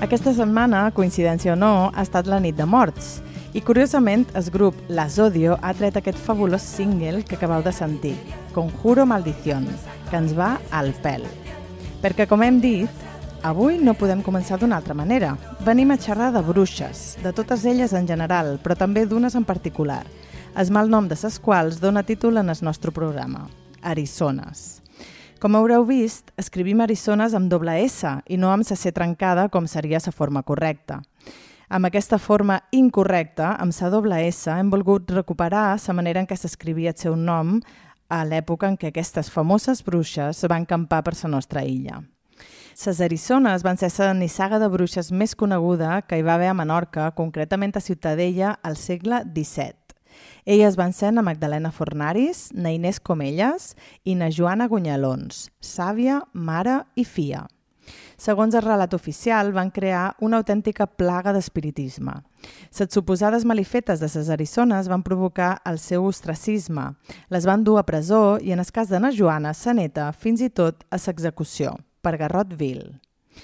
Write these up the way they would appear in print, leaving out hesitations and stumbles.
Aquesta setmana, coincidència o no, ha estat la nit de morts. I curiosament, el grup Las Odio ha tret aquest fabulós single que acabeu de sentir, Conjuro Maldición, que ens va al pèl. Perquè, com hem dit, avui no podem començar d'una altra manera. Venim a xerrar de bruixes, de totes elles en general, però també d'unes en particular. El mal nom de ses quals dona títol en el nostre programa, Arissones. Com haureu vist, escrivim Arissones amb doble S i no amb C trencada com seria la forma correcta. Amb aquesta forma incorrecta, amb sa doble S, hem volgut recuperar la manera en què s'escrivia el seu nom a l'època en què aquestes famoses bruixes van campar per la nostra illa. Les Arissones van ser la nissaga de bruixes més coneguda que hi va haver a Menorca, concretament a Ciutadella, al segle XVII. Elles van ser na Magdalena Fornaris, na Inés Comelles i na Joana Gunyalons, sàvia, mare i filla. Segons el relat oficial, van crear una autèntica plaga d'espiritisme. Les suposades malifetes de les Arissones van provocar el seu ostracisme, les van dur a presó i, en el cas de na Joana, sa neta, fins i tot a l'execució, per garrot vil.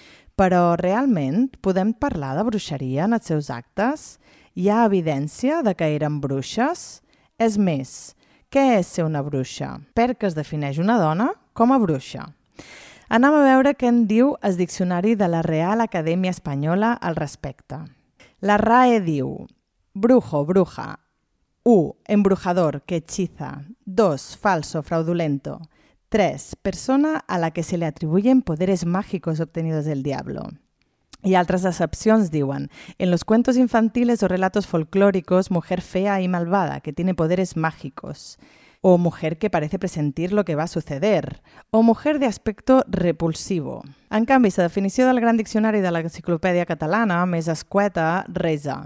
Però realment podem parlar de bruixeria en els seus actes? Hi ha evidència de que eren bruixes? És més, què és ser una bruixa? Per què es defineix una dona com a bruixa? Anem a veure què en diu el diccionari de la Real Acadèmia Espanyola al respecte. La RAE diu: brujo, bruja. 1. Embrujador, que hechiza. 2. Falso, fraudulento. 3. Persona a la que se le atribuyen poderes mágicos obtenidos del diablo. Y otras acepciones diuen: en los cuentos infantiles o relatos folclóricos, mujer fea y malvada que tiene poderes mágicos. O mujer que parece presentir lo que va a suceder, o mujer de aspecto repulsivo. En canvi, la definició del Gran Diccionari de l'Enciclopèdia Catalana, més escueta, resa: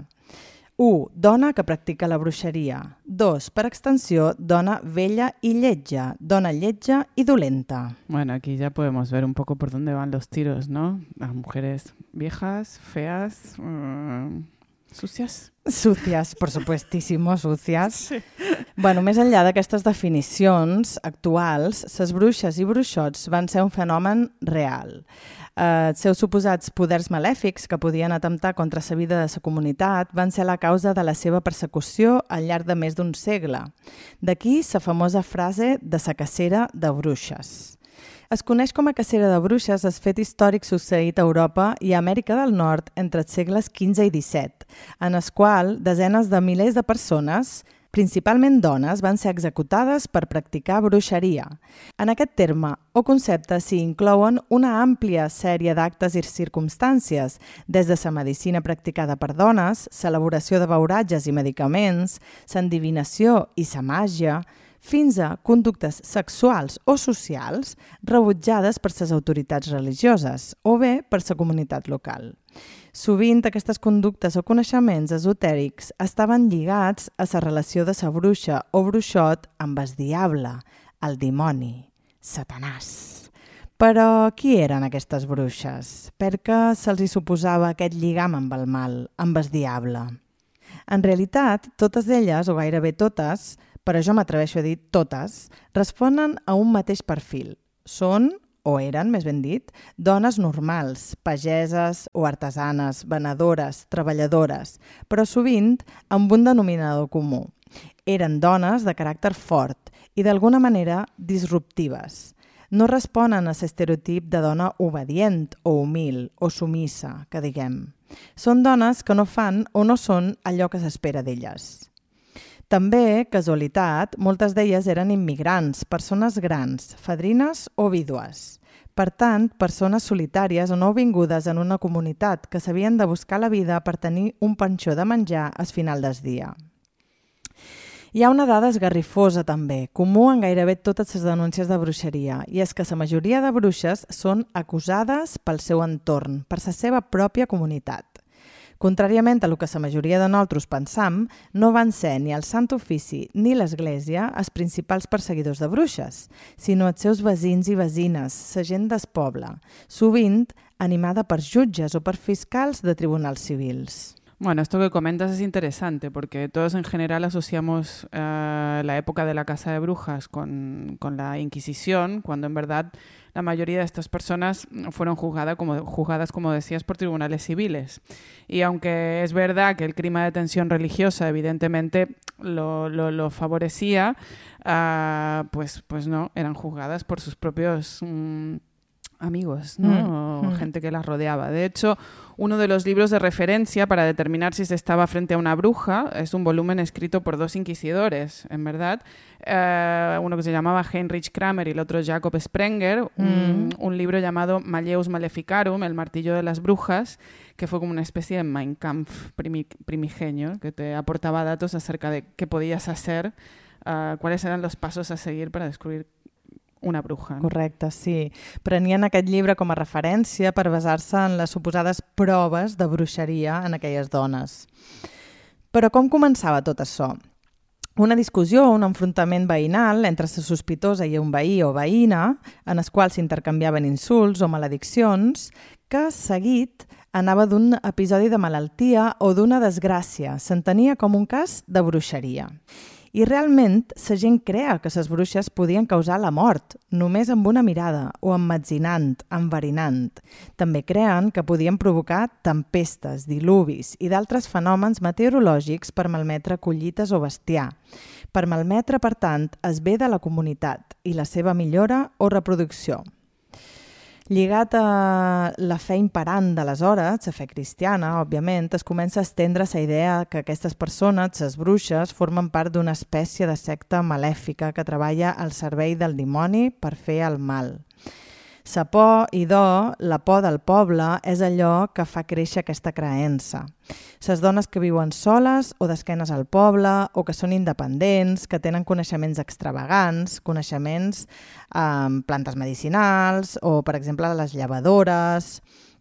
1. Dona que practica la bruixeria. 2. Per extensió, dona vella y lletja, dona lletja y dolenta. Bueno, aquí ya podemos ver un poco por dónde van los tiros, ¿no? Las mujeres viejas, feas, sucias. Sucias, por supuestísimo, sucias. Sí. Bueno, més enllà d'aquestes definicions actuals, les bruixes i bruixots van ser un fenomen real. Els seus suposats poders malèfics que podien atemptar contra la vida de la comunitat van ser la causa de la seva persecució al llarg de més d'un segle. D'aquí la famosa frase de la cacera de bruixes. Es coneix com a cacera de bruixes el fet històric succeït a Europa i a Amèrica del Nord entre els segles XV i XVII, en el qual desenes de milers de persones, principalment dones, van ser executades per practicar bruixeria. En aquest terme o concepte s'hi inclouen una àmplia sèrie d'actes i circumstàncies, des de la medicina practicada per dones, l'elaboració de beuratges i medicaments, l'endivinació i la màgia, fins a conductes sexuals o socials rebutjades per les autoritats religioses o bé per la comunitat local. Sovint aquestes conductes o coneixements esotèrics estaven lligats a la relació de la bruixa o bruixot amb el diable, el dimoni, Satanàs. Però qui eren aquestes bruixes? Per què se'ls hi suposava aquest lligam amb el mal, amb el diable? En realitat, totes elles, o gairebé totes, però jo m'atreveixo a dir totes, responen a un mateix perfil. Són, o eren, més ben dit, dones normals, pageses o artesanes, venedores, treballadores, però sovint amb un denominador comú. Eren dones de caràcter fort i d'alguna manera disruptives. No responen a l'estereotip de dona obedient o humil o sumissa, que diguem. Són dones que no fan o no són allò que s'espera d'elles. També, casualitat, moltes d'elles eren immigrants, persones grans, fadrines o vídues. Per tant, persones solitàries o nouvingudes en una comunitat que s'havien de buscar la vida per tenir un panxó de menjar al final del dia. Hi ha una dada esgarrifosa també, comú en gairebé totes les denúncies de bruixeria, i és que la majoria de bruixes són acusades pel seu entorn, per la seva pròpia comunitat. Contràriament a lo que la majoria de nosaltres pensam, no van ser ni el Sant Ofici ni l'Església els principals perseguidors de bruixes, sinó els seus veïns i veïnes, la gent del poble, sovint animada per jutges o per fiscals de tribunals civils. Bueno, esto que comentas es interesante porque todos en general asociamos la época de la Casa de Brujas con la Inquisición, cuando en verdad la mayoría de estas personas fueron juzgadas, como decías, por tribunales civiles. Y aunque es verdad que el clima de tensión religiosa evidentemente lo favorecía, pues no, eran juzgadas por sus propios amigos, ¿no? O gente que las rodeaba. De hecho, uno de los libros de referencia para determinar si se estaba frente a una bruja es un volumen escrito por dos inquisidores, en verdad. Uno que se llamaba Heinrich Kramer y el otro Jacob Sprenger, un libro llamado Malleus Maleficarum, el martillo de las brujas, que fue como una especie de Mein Kampf primigenio, que te aportaba datos acerca de qué podías hacer, cuáles eran los pasos a seguir para descubrir una bruja. Correcte, sí. Prenien aquest llibre com a referència per basar-se en les suposades proves de bruixeria en aquelles dones. Però com començava tot això? Una discussió, un enfrontament veïnal entre la sospitosa i un veí o veïna, en els quals s'intercanviaven insults o malediccions, que seguit anava d'un episodi de malaltia o d'una desgràcia. S'entenia com un cas de bruixeria. I realment, la gent crea que les bruixes podien causar la mort, només amb una mirada, o emmetzinant, enverinant. També creen que podien provocar tempestes, dilubis i d'altres fenòmens meteorològics per malmetre collites o bestiar. Per malmetre, per tant, es ve de la comunitat i la seva millora o reproducció. Lligat a la fe imperant d'aleshores, la fe cristiana, òbviament, es comença a estendre la idea que aquestes persones, les bruixes, formen part d'una espècie de secta malèfica que treballa al servei del dimoni per fer el mal. La por, la por del poble, és allò que fa créixer aquesta creença. Les dones que viuen soles o d'esquenes al poble o que són independents, que tenen coneixements extravagants, coneixements amb plantes medicinals o, per exemple, les llevadores,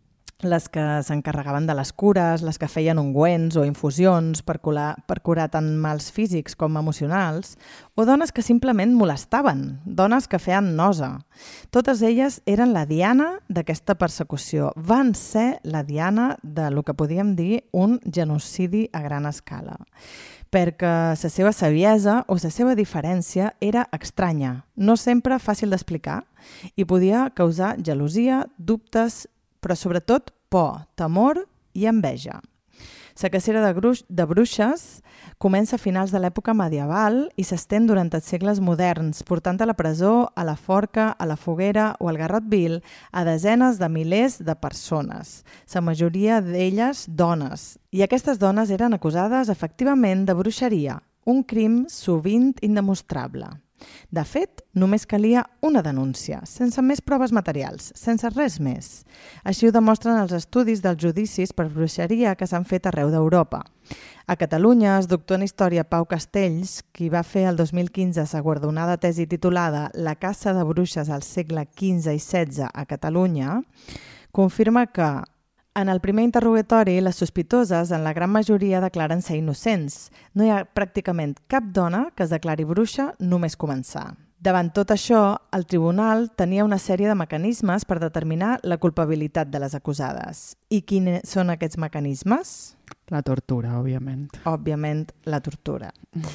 les que s'encarregaven de les cures, les que feien ungüents o infusions per curar tant mals físics com emocionals, o dones que simplement molestaven, dones que feien nosa. Totes elles eren la diana d'aquesta persecució. Van ser la diana de lo que podíem dir un genocidi a gran escala, perquè la seva saviesa o la seva diferència era estranya, no sempre fàcil d'explicar, i podia causar gelosia, dubtes, però sobretot por, temor i enveja. La cacera de bruixes comença a finals de l'època medieval i s'estén durant els segles moderns, portant a la presó, a la forca, a la foguera o al garrot vil a desenes de milers de persones, la majoria d'elles dones. I aquestes dones eren acusades efectivament de bruixeria, un crim sovint indemostrable. De fet, només calia una denúncia, sense més proves materials, sense res més. Així ho demostren els estudis dels judicis per bruixeria que s'han fet arreu d'Europa. A Catalunya, el doctor en Història Pau Castells, qui va fer el 2015 la guardonada tesi titulada La caça de bruixes al segle XV i XVI a Catalunya, confirma que en el primer interrogatori, les sospitoses, en la gran majoria, declaren ser innocents. No hi ha pràcticament cap dona que es declari bruixa només començar. Davant tot això, el tribunal tenia una sèrie de mecanismes per determinar la culpabilitat de les acusades. I quins són aquests mecanismes? La tortura, òbviament. Òbviament, la tortura.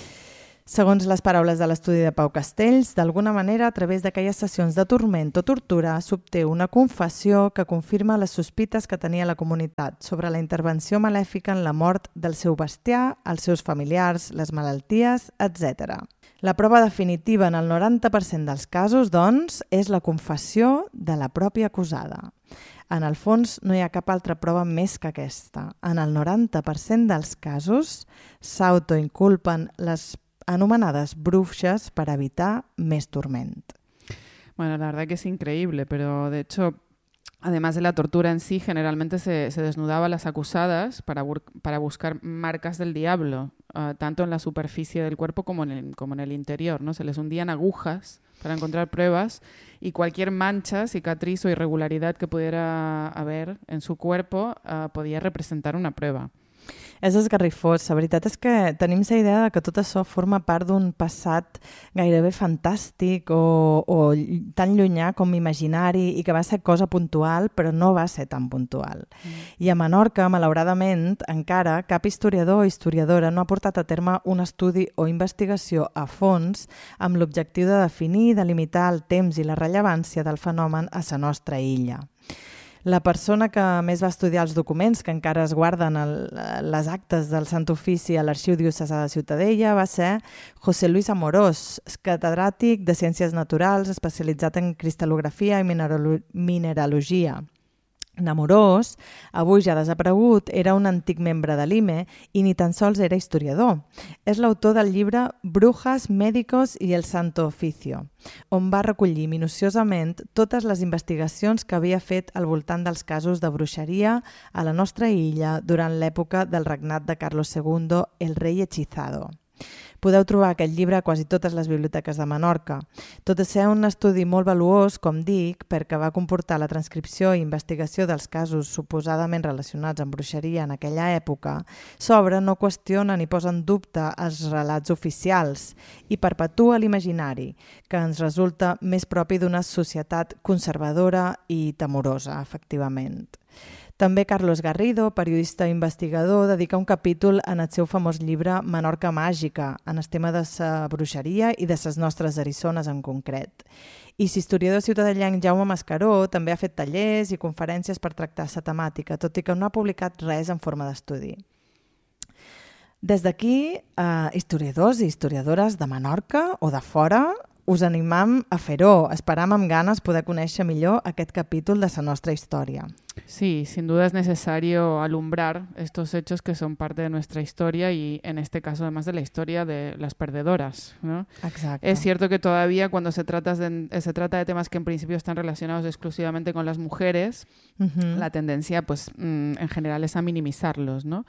Segons les paraules de l'estudi de Pau Castells, d'alguna manera, a través d'aquelles sessions de turment o tortura, s'obté una confessió que confirma les sospites que tenia la comunitat sobre la intervenció malèfica en la mort del seu bestiar, els seus familiars, les malalties, etc. La prova definitiva en el 90% dels casos, doncs, és la confessió de la pròpia acusada. En el fons, no hi ha cap altra prova més que aquesta. En el 90% dels casos, s'autoinculpen les anomenades bruixes para evitar más tormento. Bueno, la verdad que es increíble, pero de hecho, además de la tortura en sí, generalmente se desnudaba a las acusadas para buscar marcas del diablo, tanto en la superficie del cuerpo como en el interior, ¿no? Se les hundían agujas para encontrar pruebas y cualquier mancha, cicatriz o irregularidad que pudiera haber en su cuerpo podía representar una prueba. És esgarrifós. La veritat és que tenim la idea que tot això forma part d'un passat gairebé fantàstic o tan llunyà com imaginari i que va ser cosa puntual, però no va ser tan puntual. I a Menorca, malauradament, encara cap historiador o historiadora no ha portat a terme un estudi o investigació a fons amb l'objectiu de definir i delimitar el temps i la rellevància del fenomen a la nostra illa. La persona que més va estudiar els documents que encara es guarden les actes del Sant Ofici a l'Arxiu Diocesà de Ciutadella va ser José Luis Amorós, catedràtic de Ciències Naturals, especialitzat en cristal·lografia i mineralogia. Amorós, avui ja desaparegut, era un antic membre de l'IME i ni tan sols era historiador. És l'autor del llibre Brujas, Médicos y el Santo Oficio, on va recollir minuciosament totes les investigacions que havia fet al voltant dels casos de bruixeria a la nostra illa durant l'època del regnat de Carlos II, el rei hechizado. Podeu trobar aquest llibre a quasi totes les biblioteques de Menorca. Tot i ser un estudi molt valuós, com dic, perquè va comportar la transcripció i investigació dels casos suposadament relacionats amb bruixeria en aquella època, s'obre, no qüestiona ni posa en dubte els relats oficials i perpetua l'imaginari, que ens resulta més propi d'una societat conservadora i temorosa, efectivament. També Carlos Garrido, periodista i investigador, dedica un capítol en el seu famós llibre Menorca Màgica, en el tema de la bruixeria i de les nostres eriçones en concret. I l'historiador ciutadellenc Jaume Mascaró també ha fet tallers i conferències per tractar la temàtica, tot i que no ha publicat res en forma d'estudi. Des d'aquí, historiadors i historiadores de Menorca o de fora, us animam a fer-ho. Esperam amb ganes poder conèixer millor aquest capítol de la nostra història. Sí, sin duda es necesario alumbrar estos hechos que son parte de nuestra historia y en este caso además de la historia de las perdedoras, ¿no? Exacto. Es cierto que todavía cuando se trata de temas que en principio están relacionados exclusivamente con las mujeres, la tendencia pues en general es a minimizarlos, ¿no?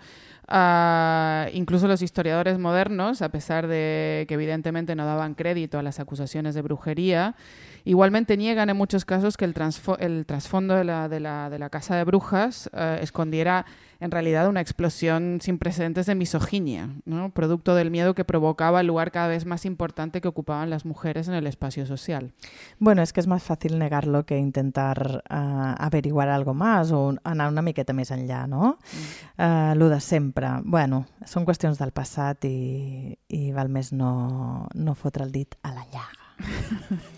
Incluso los historiadores modernos, a pesar de que evidentemente no daban crédito a las acusaciones de brujería, igualmente niegan en muchos casos que el trasfondo de la Casa de Brujas escondiera en realidad una explosión sin precedentes de misoginia, ¿no? Producto del miedo que provocaba el lugar cada vez más importante que ocupaban las mujeres en el espacio social. Bueno, es que es más fácil negarlo que intentar averiguar algo más o anar una miqueta més enllà, no? Lo de sempre. Bueno, són qüestions del passat i val més no fotre el dit a la llaga.